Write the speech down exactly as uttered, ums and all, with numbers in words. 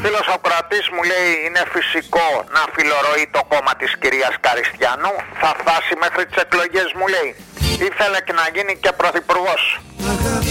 φίλος ο κρατής μου λέει είναι φυσικό να φιλορροεί το κόμμα της κυρίας Καριστιανού. Θα φτάσει μέχρι τις εκλογές μου λέει. Ήθελε και να γίνει και πρωθυπουργός.